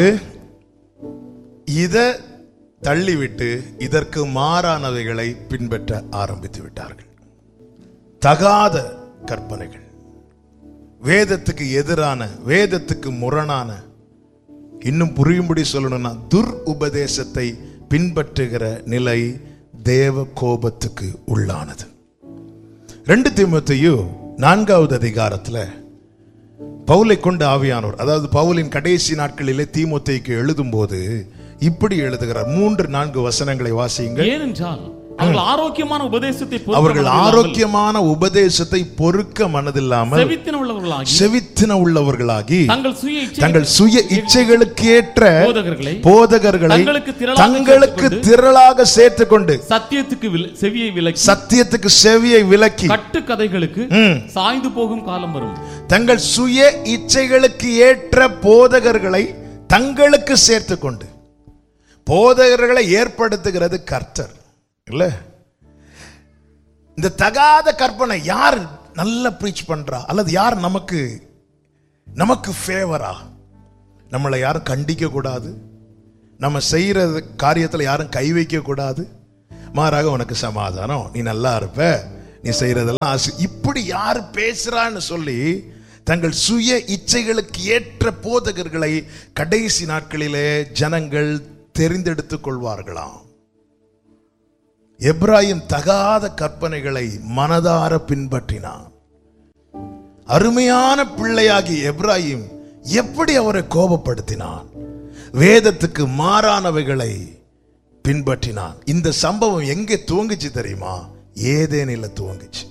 இத தள்ளிவிட்டு இதற்கு மாறானவைகளை பின்பற்ற ஆரம்பித்து விட்டார்கள். தகாத கற்பனைகள், வேதத்துக்கு எதிரான, வேதத்துக்கு முரணான, இன்னும் புரியும்படி சொல்லணும்னா துர் உபதேசத்தை பின்பற்றுகிற நிலை தேவ கோபத்துக்கு உள்ளானது. ரெண்டு தீமோத்தேயு நான்காவது அதிகாரத்துல பவுலை கொண்டு ஆவியானோர், அதாவது பவுலின் கடைசி நாட்களிலே தீமோத்தேயுக்கு எழுதும் போது இப்படி எழுதுகிறார். மூன்று நான்கு வசனங்களை வாசியுங்கள். ஏனென்றால் அவர்கள் ஆரோக்கியமான உபதேசத்தை அவர்கள் ஆரோக்கியமான உபதேசத்தை பொறுக்க மனதில்லாமல் செவித்தின உள்ளவர்களாகி செவித்தின உள்ளவர்களாகி தங்கள் சுய தங்கள் சுய இச்சைகளுக்கு ஏற்ற போதகர்களை போதகர்களை தங்களுக்கு திரளாக சேர்த்துக்கொண்டு சத்தியத்துக்கு செவியை விலக்கி சத்தியத்துக்கு செவியை விலக்கி கட்டு கதைகளுக்கு சாய்ந்து போகும் காலம் வரும். தங்கள் சுய இச்சைகளுக்கு ஏற்ற போதகர்களை தங்களுக்கு சேர்த்துக்கொண்டு, போதகர்களை ஏற்படுத்துகிறது கர்த்தர் இல்ல. இந்த தகாத கற்பனை யார் நல்ல பிரீச் பண்றா, அல்லது யார் நமக்கு நமக்கு ஃபேவரா? நம்மளை யாரும் கண்டிக்க கூடாது, நம்ம செய்யற காரியத்தில் யாரும் கை வைக்க கூடாது, மாறாக உனக்கு சமாதானம், நீ நல்லா இருப்ப, நீ செய்யறதெல்லாம் ஆசை, இப்படி யார் பேசுறான்னு சொல்லி தங்கள் சுய இச்சைகளுக்கு ஏற்ற போதகர்களை கடைசி நாட்களிலே ஜனங்கள் தெரிந்தெடுத்துக் கொள்வார்களாம். எப்ராயிம் தகாத கற்பனைகளை மனதார பின்பற்றினான். அருமையான பிள்ளையாகி எப்ராயிம் எப்படி அவரை கோபப்படுத்தினான், வேதத்துக்கு மாறானவைகளை பின்பற்றினான். இந்த சம்பவம் எங்கே துவங்குச்சு தெரியுமா? ஏதேனில் துவங்குச்சு.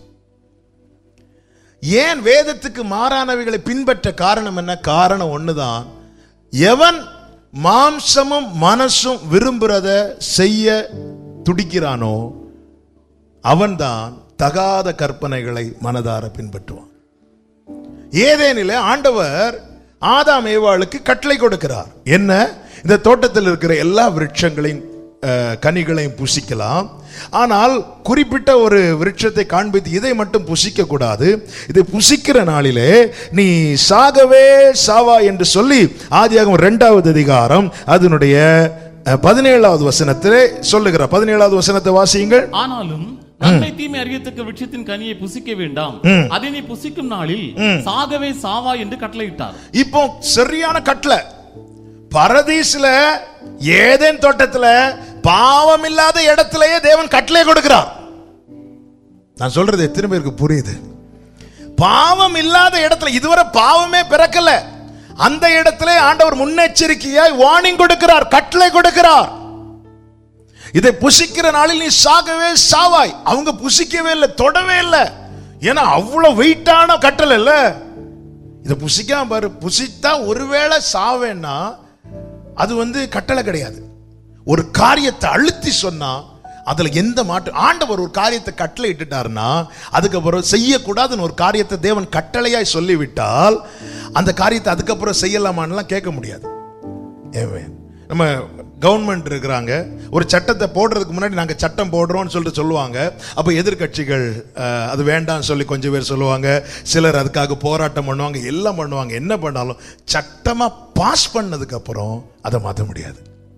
ஏன் வேதத்துக்கு மாறானவைகளை பின்பற்ற காரணம் என்ன? காரணம் ஒண்ணுதான், எவன் மாம்சமும் மனசும் விரும்புறத செய்ய துடிக்கிறானோ அவன்தான் தகாத கற்பனைகளை மனதார பின்பற்றுவான். ஏதேனிலே ஆண்டவர் ஆதாம் ஏவாளுக்கு கட்டளை கொடுக்கிறார். என்ன? இந்த தோட்டத்தில் இருக்கிற எல்லா விருட்சங்களையும் கனிகளையும் புசிக்கலாம், ஆனால் குறிப்பிட்ட ஒரு விருட்சத்தை காண்பித்து இதை மட்டும் புசிக்க கூடாது, இதை புசிக்கிற நாளிலே நீ சாகவே சாவா என்று சொல்லி ஆதியாகமம் இரண்டாவது அதிகாரம் அதனுடைய பதினேழாவது வசனத்திலே சொல்லுகிறார். பதினேழாவது வசனத்தை வாசியுங்கள். ஆனாலும் நன்மை தீமை அறியத்தக்க விருட்சத்தின் கனியை புசிக்க வேண்டாம், அதை நீ புசிக்கும் நாளில் சாகவே சாவா என்று கட்டளையிட்டார். இப்போ சரியான கட்டளை. பரதீஸ்ல ஏதேன் தோட்டத்துல பாவம் இல்லாத இடத்திலேயே தேவன் கட்டளை கொடுக்கிறார். நான் சொல்றது எத்தனை பேருக்கு புரியுது? பாவம் இல்லாத இடத்துல, இதுவரை பாவமே பிறக்கல, அந்த இடத்திலே ஆண்டவர் முன்னெச்சரிக்கையாய் வார்னிங் கொடுக்கிறார், கட்டளை கொடுக்கிறார். இதை புசிக்கிற நாளில் நீ சாகவே சாவாய். அவங்க புசிக்கவே இல்லை, தொடவே இல்லை. ஏன்னா அவ்வளவு வெயிட்டான கட்டளை இல்ல. இதை புசிக்காம பாரு, புசித்தா ஒருவேளை சாவேன்னா அது வந்து கட்டளை கிடையாது. ஒரு காரியத்தை அழுத்தி சொன்னா அதுல எந்த மாற்றம், ஆண்டவர் ஒரு காரியத்தை கட்டளை இட்டுட்டாருன்னா அதுக்கப்புறம் செய்யக்கூடாதுன்னு ஒரு காரியத்தை தேவன் கட்டளையாய் சொல்லிவிட்டால் அந்த காரியத்தை அதுக்கப்புறம் செய்யலாமான்லாம் கேட்க முடியாது. நம்ம கவர்மெண்ட் இருக்கிறாங்க, ஒரு சட்டத்தை போடுறதுக்கு முன்னாடி நாங்கள் சட்டம் போடுறோம்னு சொல்லிட்டு சொல்லுவாங்க. அப்போ எதிர்கட்சிகள் அது வேண்டாம்னு சொல்லி கொஞ்சம் பேர் சொல்லுவாங்க, சிலர் அதுக்காக போராட்டம் பண்ணுவாங்க, எல்லாம் பண்ணுவாங்க. என்ன பண்ணாலும் சட்டமாக பாஸ் பண்ணதுக்கு அப்புறம் அதை மாற்ற முடியாது.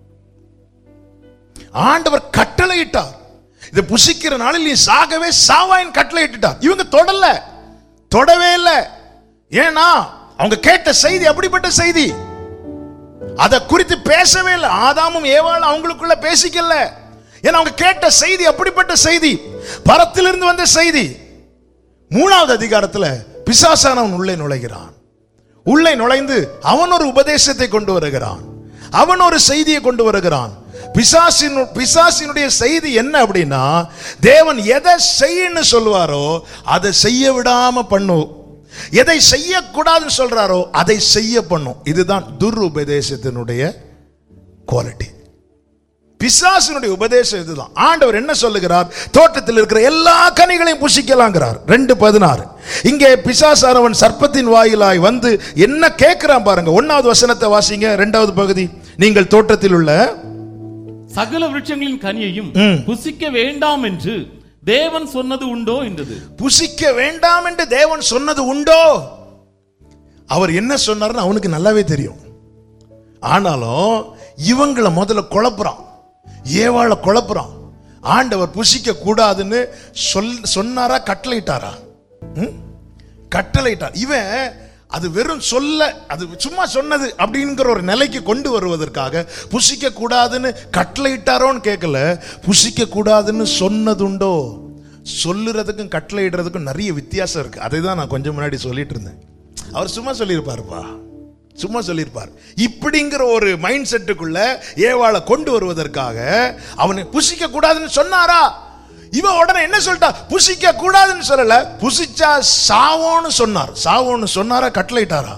ஆண்டவர் கட்டளையிட்டார், இதை புசிக்கிற நாளில் நீ சாகவே சாவாயின் கட்டளையிட்டார். இவங்க தொடல, தொடவே இல்லை. ஏன்னா அவங்க கேட்ட செய்தி அப்படிப்பட்ட செய்தி, அதை குறித்து பேசவே இல்லை. ஆதாமும் ஏவாளும் அவங்களுக்குள்ள பேசிக்கல. ஏன்னா அவங்க கேட்ட செய்தி அப்படிப்பட்ட செய்தி, பரத்திலிருந்து வந்த செய்தி. மூணாவது அதிகாரத்தில் பிசாசானவன் உள்ளே நுழைகிறான். உள்ளே நுழைந்து அவன் ஒரு உபதேசத்தை கொண்டு வருகிறான், அவன் ஒரு செய்தியை கொண்டு வருகிறான். பிசாசின் பிசாசினுடைய செய்தி என்ன அப்படின்னா, தேவன் எதை செய்யன்னு சொல்வாரோ அதை செய்ய விடாம பண்ணும், எதை செய்யக்கூடாதுன்னு சொல்றாரோ அதை செய்ய பண்ணும். இதுதான் துர் உபதேசத்தினுடைய குவாலிட்டி. பிசாசினுடைய உபதேசம் இதுதான். ஆண்டவர் என்ன சொல்லுகிறார்? தோட்டத்தில் இருக்கிற எல்லா கனிகளையும் புசிக்கலாங்கிறார். ரெண்டு பதினாறு. இங்கே பிசாசானவன் சர்ப்பத்தின் வாயிலாய் வந்து என்ன கேட்கிறான் பாருங்க. ஒன்னாவது வசனத்தை வாசிங்க. இரண்டாவது பகுதி, நீங்கள் தோட்டத்தில் உள்ள சகல விருட்சங்களின் கனியையும் புசிக்க வேண்டாம் என்று தேவன் சொன்னது உண்டோ என்றது. புசிக்க வேண்டாம் என்று தேவன் சொன்னது உண்டோ? அவர் என்ன சொன்னார்னு அவனுக்கு நல்லாவே தெரியும். ஆனாலும் இவங்களை முதல்ல குழப்புறான், ஏவாளை குழப்புறான். ஆண்டவர் புசிக்க கூடாதுன்னு சொல் சொன்னாரா கட்டளையிட்டாரா? கட்டளையிட்டார். இவன் அது வெறும் சொல்ல, அது சும்மா சொன்னது அப்படிங்கிற ஒரு நிலைக்கு கொண்டு வருவதற்காக புசிக்க கூடாதுன்னு கட்டளையிட்டாரோன்னு கேட்கல, புசிக்க கூடாதுன்னு சொன்னதுண்டோ. சொல்லுறதுக்கும் கட்டளையிடுறதுக்கும் நிறைய வித்தியாசம் இருக்கு. அதை தான் நான் கொஞ்சம் முன்னாடி சொல்லிட்டு இருந்தேன். அவர் சும்மா சொல்லியிருப்பாருப்பா, சும்மா சொல்லியிருப்பார். இப்படிங்கிற ஒரு மைண்ட் செட்டுக்குள்ள ஏவாளை கொண்டு வருவதற்காக அவனை புசிக்க கூடாதுன்னு சொன்னாரா? இவன் உடனே என்ன சொல்லிட்டா? புசிக்க கூடாதுன்னு சொல்லல, புசிச்சா சாவோன்னு சொன்னார். சாவோன்னு சொன்னாரா கட்டளையிட்டாரா?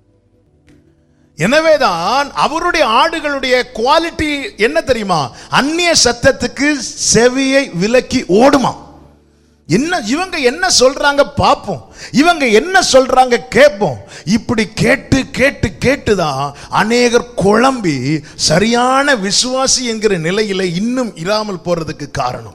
எனவேதான் அவருடைய ஆடுகளுடைய குவாலிட்டி என்ன தெரியுமா? அந்நிய சத்தத்துக்கு செவியை விலக்கி ஓடுமா. என்ன இவங்க என்ன சொல்றாங்க பாப்போம், இவங்க என்ன சொல்றாங்க கேட்போம். இப்படி கேட்டு கேட்டு கேட்டுதான் அநேகர் குழம்பி சரியான விசுவாசி என்கிற நிலையில இன்னும் இராமல் போறதுக்கு காரணம்.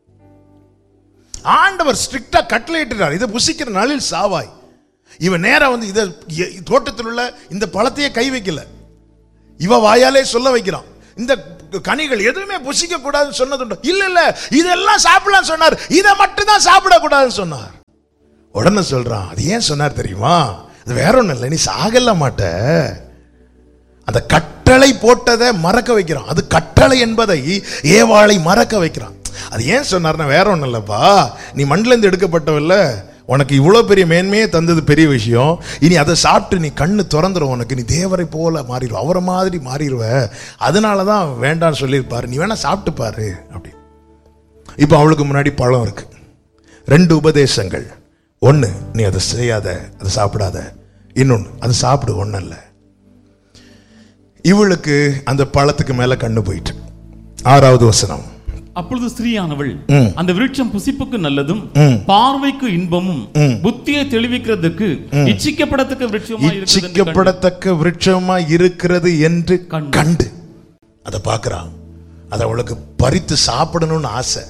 ஆண்டவர் ஸ்ட்ரிக்டா கட்டளையிட்டார், இதை புசிக்கிற நாளில் சாவாய். இவன் நேரா வந்து இத தோட்டத்தில் உள்ள இந்த பழத்தையே கை வைக்கல, இவ வாயாலே சொல்ல வைக்கிறான். இந்த கனிகள் எதுவுமே புசிக்க கூடாதுன்னு சொன்னதுண்டோ? இல்ல இல்ல, இதெல்லாம் சாப்பிடலாம் சொன்னார், இதை மட்டும் தான் சாப்பிடக்கூடாதுன்னு சொன்னார். உடனே சொல்றான், அது ஏன் சொன்னார் தெரியுமா? அது வேற ஒண்ணும் இல்லை, நீ சாகல மாட்ட. அந்த கட்டளை போட்டதை மறக்க வைக்கிறான். அது கட்டளை என்பதை ஏவாளை மறக்க வைக்கிறான். அது ஏன் சொன்னார்னா வேற ஒன்றும் இல்லைப்பா, நீ மண்ணிலேருந்து எடுக்கப்பட்டவில்ல, உனக்கு இவ்வளோ பெரிய மேன்மையே தந்தது பெரிய விஷயம். இனி அதை சாப்பிட்டு நீ கண்ணு திறந்துடும், உனக்கு நீ தேவரை போல மாறிடுவ, அவரை மாதிரி மாறிடுவ. அதனால தான் வேண்டான்னு சொல்லியிருப்பாரு, நீ வேணா சாப்பிட்டு பாரு அப்படி. இப்போ அவளுக்கு முன்னாடி பழம் இருக்கு, ரெண்டு உபதேசங்கள். ஒன்று, நீ அதை செய்யாத, அதை சாப்பிடாத. இன்னொன்று, அதை சாப்பிடு, ஒன்றும் இல்லை. இவளுக்கு அந்த பழத்துக்கு மேல கண்ணு போயிட்டு. ஆறாவது வசனம். அப்பொழுது ஸ்திரீயானவள் அந்த விருட்சம் புசிப்புக்கு நல்லதும் பார்வைக்கு இன்பமும் புத்தியை தெளிவிக்கிறதுக்கு இச்சிக்கப்படத்தக்க விருட்சமாய் இச்சிக்கப்படத்தக்க விருட்சமாய் இருக்கிறது என்று கண்டு அதை பார்க்கிறான். அதை அவளுக்கு பறித்து சாப்பிடணும்னு ஆசை.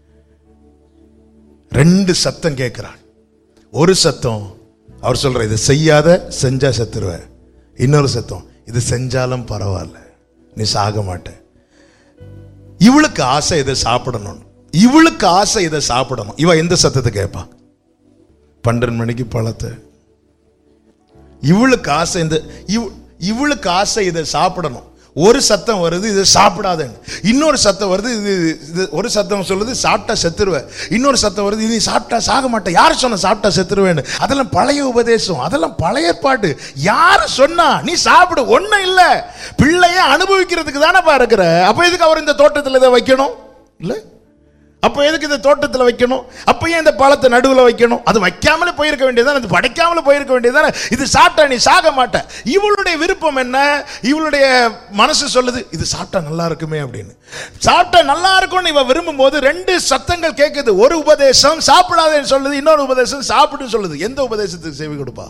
ரெண்டு சத்தம் கேட்கிறான். ஒரு சத்தம் அவர் சொல்ற, இதை செய்யாத, செஞ்சா செத்துருவ. இன்னொரு சத்தம், இது செஞ்சாலும் பரவாயில்ல, நீ சாக மாட்ட. இவளுக்கு ஆசை இதை சாப்பிடணும், இவளுக்கு ஆசை இதை சாப்பிடணும். இவ எந்த சத்தத்தை கேட்பா? பன்னெண்டு மணிக்கு பழத்தை. இவளுக்கு ஆசை இந்த இவளுக்கு ஆசை இதை சாப்பிடணும். ஒரு சத்தம் வருது, இதை சாப்பிடாதேன்னு. இன்னொரு சத்தம் வருது, இது ஒரு சத்தம் சொல்லுது சாப்பிட்டா செத்துருவேன். இன்னொரு சத்தம் வருது, இது சாப்பிட்டா சாக மாட்டேன். யாரு சொன்ன சாப்பிட்டா செத்துருவேன்னு? அதெல்லாம் பழைய உபதேசம், அதெல்லாம் பழைய ஏற்பாடு. யாரு சொன்னா நீ சாப்பிடு? ஒன்னும் இல்ல, பிள்ளைய அனுபவிக்கிறதுக்கு தானே இருக்கிற. அப்ப எதுக்கு அவர் இந்த தோட்டத்தில் இதை வைக்கணும்? இல்ல, அப்ப எதுக்கு இந்த தோட்டத்தில் வைக்கணும்? அப்ப ஏன் இந்த பழத்தை நடுவில் வைக்கணும்? அது வைக்காமலே போயிருக்க வேண்டியதானே, அது படைக்காமலே போயிருக்க வேண்டியதானே. இது சாப்பிட்டா நீ சாக மாட்ட. இவளுடைய விருப்பம் என்ன? இவளுடைய மனசு சொல்லுது, இது சாப்பிட்டா நல்லா இருக்குமே அப்படின்னு. சாப்பிட்டா நல்லா இருக்கும்னு இவ விரும்பும் போது ரெண்டு சத்தங்கள் கேட்குது. ஒரு உபதேசம் சாப்பிடாதேன்னு சொல்லுது, இன்னொரு உபதேசம் சாப்பிட்டு சொல்லுது. எந்த உபதேசத்துக்கு செவி கொடுப்பா?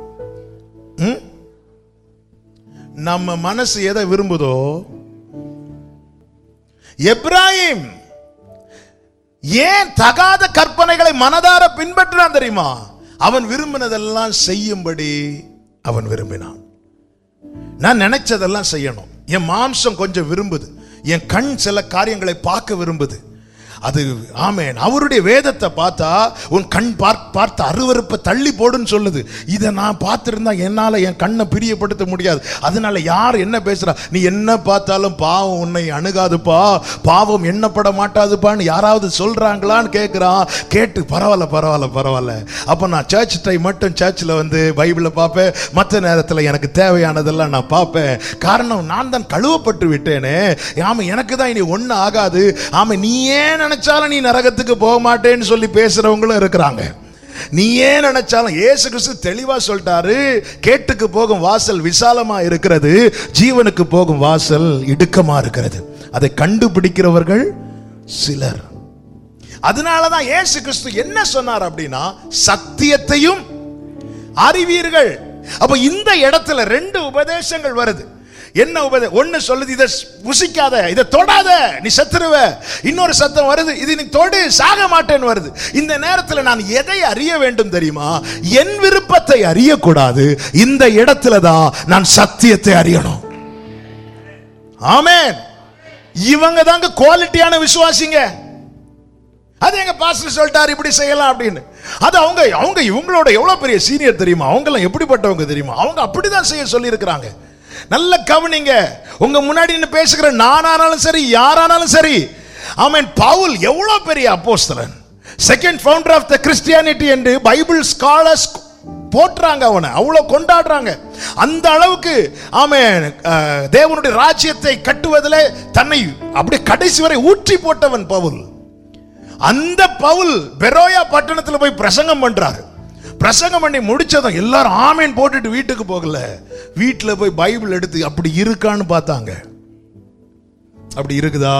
நம்ம மனசு எதை விரும்புதோ. எப்ராஹிம் ஏன் தகாத கற்பனைகளை மனதார பின்பற்றினான் தெரியுமா? அவன் விரும்பினதெல்லாம் செய்யும்படி அவன் விரும்பினான். நான் நினைச்சதெல்லாம் செய்யணும். என் மாம்சம் கொஞ்சம் விரும்புது, என் கண் சில காரியங்களை பார்க்க விரும்புது. அது ஆமென். அவருடைய வேதத்தை பார்த்தா உன் கண் பார்த்த அருவருப்பை தள்ளி போடுன்னு சொல்லுது. இதை நான் பார்த்துருந்தா என்னால் என் கண்ணை பிரியப்படுத்த முடியாது. அதனால யார் என்ன பேசுறா, நீ என்ன பார்த்தாலும் பாவம் உன்னை அணுகாதுப்பா, பாவம் எண்ணப்பட மாட்டாதுப்பான்னு யாராவது சொல்றாங்களான்னு கேட்குறான். கேட்டு பரவாயில்ல பரவாயில்ல பரவாயில்ல, அப்போ நான் சர்ச் டைம் மட்டும் சர்ச்சில் வந்து பைபிளை பார்ப்பேன், மற்ற நேரத்தில் எனக்கு தேவையானதெல்லாம் நான் பார்ப்பேன். காரணம், நான் தான் கழுவப்பட்டு விட்டேனே. ஆமாம், எனக்கு தான் இனி ஒன்றும் ஆகாது. ஆமாம், நீ ஏன் நினைச்சாலும் நீ நரகத்துக்கு போக மாட்டேன்னு சொல்லி பேசுறவங்களும் இருக்கிறாங்க. நீ ஏன் நினைச்சாலும் இயேசு கிறிஸ்து தெளிவா சொல்லிட்டாரு, கேட்டுக்கு போகும் வாசல் விசாலமா இருக்கிறது, ஜீவனுக்கு போகும் வாசல் இடுக்கமா இருக்கிறது. அதை கண்டுபிடிக்கிறவர்கள் சிலர். அதனாலதான் இயேசு கிறிஸ்து என்ன சொன்னார் அப்படின்னா, சத்தியத்தையும் அறிவீர்கள். அப்ப இந்த இடத்துல ரெண்டு உபதேசங்கள் வருது. என்ன உபதேசம்? ஒன்னு சொல்லுது, இதை புசிக்காத, இதை தொடாத, நீ செத்துருவ. இன்னொரு சத்தம் வருது, இது நீ தொடு, சாக மாட்டேன்னு வருது. இந்த நேரத்தில் நான் எதை அறிய வேண்டும் தெரியுமா? என் விருப்பத்தை அறியக்கூடாது. இந்த இடத்துல தான் நான் சத்தியத்தை அறியணும். ஆமென். இவங்க தாங்க குவாலிட்டியான விசுவாசிங்க. அது எங்க பாஸ்டர் சொல்லிட்டார் இப்படி செய்யலாம் அப்படின்னு. அது அவங்க அவங்க இவங்களோட எவ்வளவு பெரிய சீனியர் தெரியுமா? அவங்க எல்லாம் எப்படிப்பட்டவங்க தெரியுமா? அவங்க அப்படிதான் செய்ய சொல்லி இருக்கிறாங்க. நல்ல கவனிங்க. உங்க முன்னாடி பேசுகிற நானானாலும் சரி, யாரானாலும் சரி. ஆமென். பவுல் எவ்வளவு பெரிய அப்போஸ்தலன், second founder of the Christianity என்று பைபிள் ஸ்காலர்ஸ் போட்டுறாங்க, அவனை அவ்வளவு கொண்டாடுறாங்க. அந்த அளவுக்கு ஆமென் தேவனுடைய ராஜ்யத்தை கட்டுவதில் தன்னை அப்படியே கடைசி வரை ஊற்றி போட்டவன் பவுல். அந்த பவுல் பெரோயா பட்டணத்தில் போய் பிரசங்கம் பண்றாரு. பிரசங்கம் பண்ணி முடிச்சதும் எல்லாரும் ஆமேன் போட்டுட்டு வீட்டுக்கு போகல, வீட்டுல போய் பைபிள் எடுத்து அப்படி இருக்கான்னு பார்த்தாங்க. அப்படி இருக்குதா,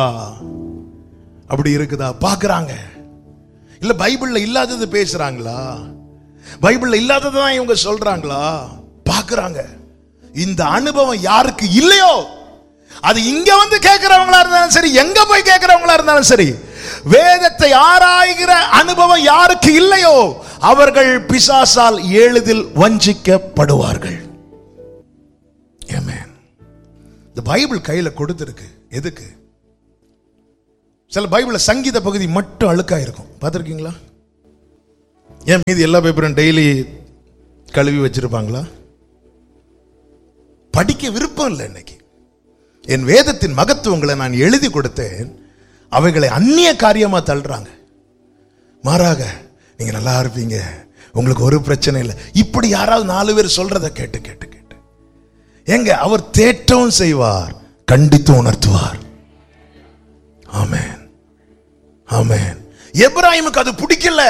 அப்படி இருக்குதா பாக்குறாங்க. இல்ல பைபிள்ல இல்லாதது பேசுறாங்களா, பைபிள்ல இல்லாததான் இவங்க சொல்றாங்களா பாக்குறாங்க. இந்த அனுபவம் யாருக்கு இல்லையோ, அது இங்க வந்து கேட்கிறவங்களா இருந்தாலும் சரி, எங்க போய் கேட்கிறவங்களா இருந்தாலும் சரி, வேதத்தை ஆராய்கிற அனுபவம் யாருக்கு இல்லையோ அவர்கள் பிசாசால் எளிதில் வஞ்சிக்கப்படுவார்கள். ஆமென். இந்த பைபிள் கையில கொடுத்திருக்கு எதுக்கு? சில பைபிள்ல சங்கீத பகுதி மட்டும் அழுக்கா இருக்கும், பார்த்திருக்கீங்களா? ஏன் மீதி எல்லா பேப்பரும் டெய்லி கழுவி வச்சிருப்பாங்களா? படிக்க விருப்பம் இல்லை. இன்னைக்கு என் வேதத்தின் மகத்துவங்களை நான் எழுதி கொடுத்தேன், அவைகளை அந்நிய காரியமா தள்ளுறாங்க. மாறாக நீங்க நல்லா இருப்பீங்க, உங்களுக்கு ஒரு பிரச்சனை இல்லை, இப்படி யாராவது நாலு பேர் சொல்றதை கேட்டு கேட்டு கேட்டு எங்க அவர் தேற்றவும் செய்வார், கண்டித்து உணர்த்துவார். ஆமென், ஆமென். எப்ராஹிமுக்கு அது பிடிக்கல.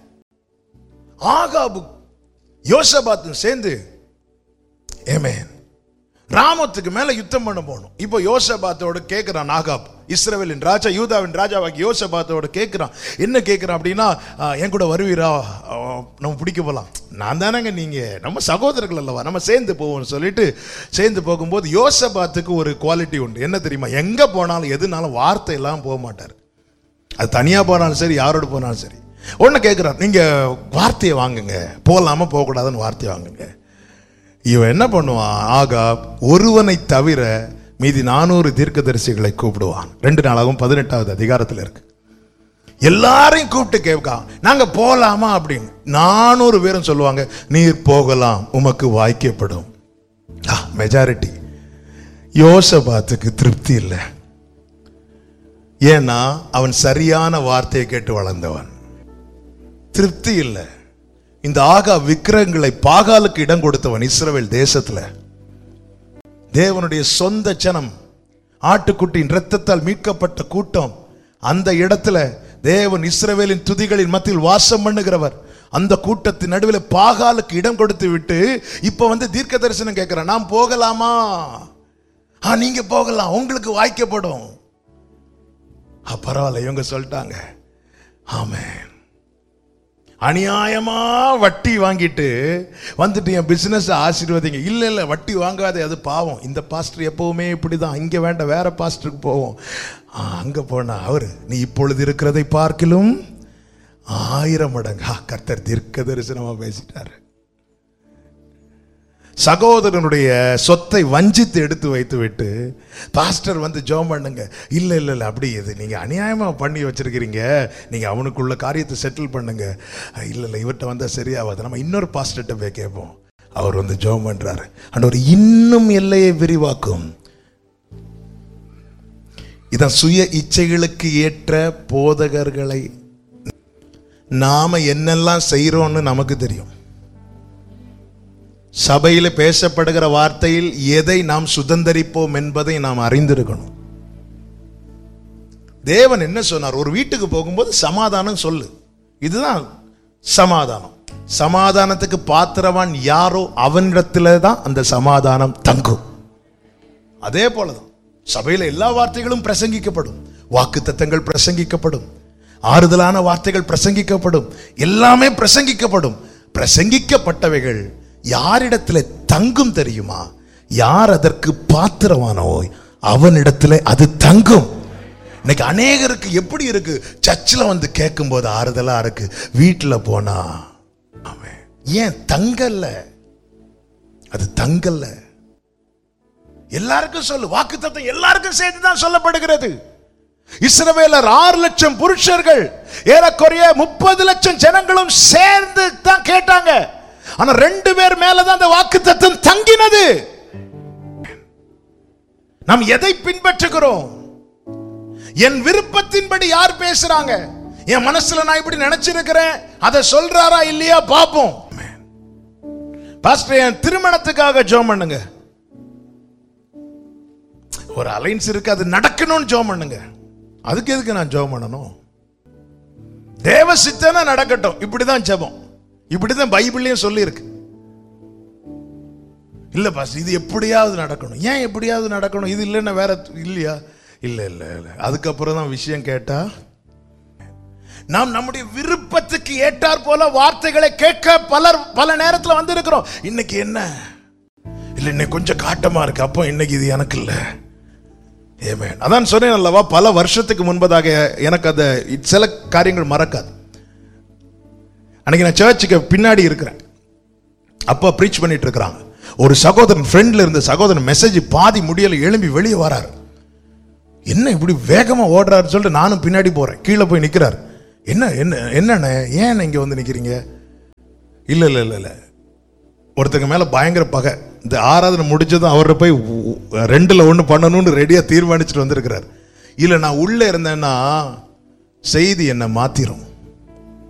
ஆகாபு யோசபாத்தும் சேர்ந்து ஆமென் ராமத்துக்கு மேல யுத்தம் பண்ண போகணும். இப்போ யோசபாத்தோட கேட்கிறான் ஆகாப், இஸ்ரவேலின் ராஜா, யூதாவின் ராஜாவாகி யோசபாத்தோட கேட்கிறான். என்ன கேட்கிறான் அப்படின்னா, என் கூட வருவீரா, நம்ம பிடிக்க போகலாம். நான் தானேங்க, நீங்க நம்ம சகோதரர்கள் அல்லவா, நம்ம சேர்ந்து போவோம்னு சொல்லிட்டு சேர்ந்து போகும்போது யோசபாத்துக்கு ஒரு குவாலிட்டி உண்டு. என்ன தெரியுமா? எங்க போனாலும் எதுனாலும் வார்த்தை எல்லாம் போக மாட்டார். அது தனியா போனாலும் சரி, யாரோட போனாலும் சரி. ஒன்னு கேட்கிறான், நீங்க வார்த்தையை வாங்குங்க, போகலாமா போகக்கூடாதுன்னு வார்த்தையை வாங்குங்க. இவன் என்ன பண்ணுவான்? ஆகாப் ஒருவனை தவிர மீதி நானூறு தீர்க்கதரிசிகளை கூப்பிடுவான். ரெண்டு நாளாகவும் பதினெட்டாவது அதிகாரத்தில் இருக்கு. எல்லாரையும் கூப்பிட்டு கேட்கான், நாங்க போலாமா அப்படின்னு. நானூறு பேரும் சொல்லுவாங்க, நீர் போகலாம், உமக்கு வாய்க்கப்படும். மெஜாரிட்டி. யோசபாத்துக்கு திருப்தி இல்லை. ஏன்னா அவன் சரியான வார்த்தையை கேட்டு வளர்ந்தவன். திருப்தி இல்லை. இந்த ஆகா விக்கிரகங்களை பாகாலுக்கு இடம் கொடுத்தவன். இஸ்ரவேல் தேசத்துல தேவனுடைய சொந்த ஜனம், ஆட்டுக்குட்டியின் இரத்தத்தால் மீட்கப்பட்ட கூட்டம், அந்த இடத்துல தேவன் இஸ்ரவேலின் துதிகளின் மத்தியில் வாசம் பண்ணுகிறவர். அந்த கூட்டத்தின் நடுவில் பாகாலுக்கு இடம் கொடுத்து விட்டு இப்ப வந்து தீர்க்க தரிசனம் கேட்கிறான், நான் போகலாமா? நீங்க போகலாம், உங்களுக்கு வாய்க்கப்படும். பரவாயில்ல, இவங்க சொல்லிட்டாங்க. ஆமென். அநியாயமா வட்டி வாங்கிட்டு வந்துட்டு என் பிசினஸ் ஆசீர்வதிங்க. இல்ல இல்ல, வட்டி வாங்காதே, அது பாவம். இந்த பாஸ்டர் எப்பவுமே இப்படிதான், இங்க வேண்டாம், வேற பாஸ்டருக்கு போவோம். அங்க போனா அவரு, நீ இப்பொழுது இருக்கிறதை பார்க்கிலும் ஆயிரம் மடங்கு. கர்த்தர் தீர்க்க தரிசனமா பேசிட்டாரு. சகோதரனுடைய சொத்தை வஞ்சித்து எடுத்து வைத்து விட்டு பாஸ்டர் வந்து ஜெபம் பண்ணுங்க. இல்ல இல்ல இல்ல, அப்படி இது நீங்க அநியாயமா பண்ணி வச்சிருக்கிறீங்க, நீங்க அவனுக்குள்ள காரியத்தை செட்டில் பண்ணுங்க. இல்ல இல்ல, இவர்கிட்ட வந்தா சரியாவாது, நம்ம இன்னொரு பாஸ்டர்கிட்ட போய் கேட்போம். அவர் வந்து ஜெபம் பண்றாரு. ஆண்டவர் இன்னும் எல்லையை விரிவாக்கும். இதான் சுய இச்சைகளுக்கு ஏற்ற போதகர்களை நாம என்னெல்லாம் செய்யறோம்னு நமக்கு தெரியும். சபையில் பேசப்படுகிற வார்த்தையில் எதை நாம் சுதந்தரிப்போம் என்பதை நாம் அறிந்திருக்கணும். தேவன் என்ன சொன்னார்? ஒரு வீட்டுக்கு போகும்போது சமாதானம் சொல்லு, இதுதான் சமாதானம். சமாதானத்துக்கு பாத்திரவான் யாரோ அவனிடத்துல தான் அந்த சமாதானம் தங்கும். அதே போலதான் சபையில எல்லா வார்த்தைகளும் பிரசங்கிக்கப்படும், வாக்கு தத்தங்கள் பிரசங்கிக்கப்படும், ஆறுதலான வார்த்தைகள் பிரசங்கிக்கப்படும், எல்லாமே பிரசங்கிக்கப்படும். பிரசங்கிக்கப்பட்டவைகள் யாரிடத்துல தங்கும் தெரியுமா? யார் அதற்கு பாத்திரவானோ அவனிடத்துல அது தங்கும். இன்னைக்கு அநேகருக்கு எப்படி இருக்கு, சர்ச்சில் வந்து கேட்கும் போது ஆறுதலா இருக்கு, வீட்டில் போனா அவன் ஏன் தங்கல்ல? அது தங்கல்ல. எல்லாருக்கும் சொல்லு, வாக்குத்தத்தம் எல்லாருக்கும் சேர்த்து தான் சொல்லப்படுகிறது. இஸ்ரவேலர் ஆறு லட்சம் புருஷர்கள், ஏறக்குறைய முப்பது லட்சம் ஜனங்களும் சேர்ந்து தான் கேட்டாங்க. ஆனா ரெண்டு பேர் மேலதான் அந்த வாக்குத்தத்தம் தங்கினது. நாம் எதை பின்பற்றுகிறோம்? என் விருப்பத்தின்படி யார் பேசுறாங்க? என் மனசுல நான் இப்படி நினைச்சிருக்கிறேன், அதை சொல்றாரா இல்லையா பாப்போம். பாஸ்டர், என் திருமணத்துக்காக ஜெபம் பண்ணுங்க. ஒரு அலைன்ஸ் இருக்கு, அது நடக்கணும்னு ஜெபம் பண்ணுங்க. அதுக்கு எதுக்கு நான் ஜெபம் பண்ணணும்? தேவ சித்தனா நடக்கட்டும். இப்படிதான் ஜெபம், இப்படிதான் பைபிள்லயும் சொல்லி இருக்கு. இல்ல பாஸ், இது எப்படியாவது நடக்கணும். ஏன் எப்படியாவது நடக்கணும்? இது இல்லைன்னா வேற இல்லையா? இல்ல இல்ல இல்ல. அதுக்கப்புறம் தான் விஷயம் கேட்டா, நாம் நம்முடைய விருப்பத்துக்கு ஏற்றார் போல வார்த்தைகளை கேட்க பலர் பல நேரத்தில் வந்து இருக்கிறோம். இன்னைக்கு என்ன இல்ல, இன்னைக்கு கொஞ்சம் காட்டமா இருக்கு, அப்போ இன்னைக்கு இது எனக்கு இல்ல. ஏமேன். அதான் சொன்னேன் அல்லவா, பல வருஷத்துக்கு முன்பதாக எனக்கு அந்த சில காரியங்கள் மறக்காது. அன்னைக்கு நான் சர்ச்சுக்கு பின்னாடி இருக்கிறேன், அப்போ ப்ரீச் பண்ணிட்டு இருக்கிறாங்க. ஒரு சகோதரன் ஃப்ரெண்ட்ல இருந்த சகோதரன் மெசேஜ் பாதி முடியல, எழும்பி வெளியே வராரு. என்ன இப்படி வேகமா ஓடுறாரு சொல்லிட்டு நானும் பின்னாடி போறேன். கீழே போய் நிக்கிறாரு. என்ன என்ன என்னண்ண, ஏன் இங்க வந்து நிக்கிறீங்க? இல்ல இல்ல இல்ல இல்ல, ஒருத்தங்க மேல பயங்கர பகை. இந்த ஆராதனை முடிஞ்சதும் அவரை போய் ரெண்டுல ஒண்ணு பண்ணணும்னு ரெடியா தீர்மானிச்சுட்டு வந்திருக்கிறார். இல்ல நான் உள்ள இருந்தேன்னா செய்தி என்ன மாத்திரும்.